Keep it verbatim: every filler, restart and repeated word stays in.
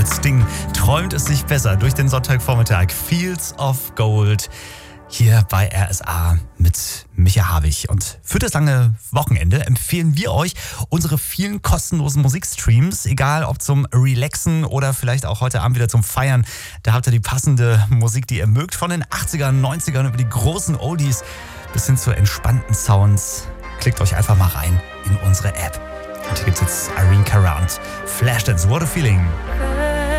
Sting träumt es sich besser durch den Sonntagvormittag. Fields of Gold hier bei R S A mit Micha Havig. Und für das lange Wochenende empfehlen wir euch unsere vielen kostenlosen Musikstreams, egal ob zum Relaxen oder vielleicht auch heute Abend wieder zum Feiern. Da habt ihr die passende Musik, die ihr mögt, von den achtzigern, neunzigern über die großen Oldies bis hin zu entspannten Sounds. Klickt euch einfach mal rein in unsere App. Und hier gibt's jetzt Irene Cara und Flashdance, What a Feeling.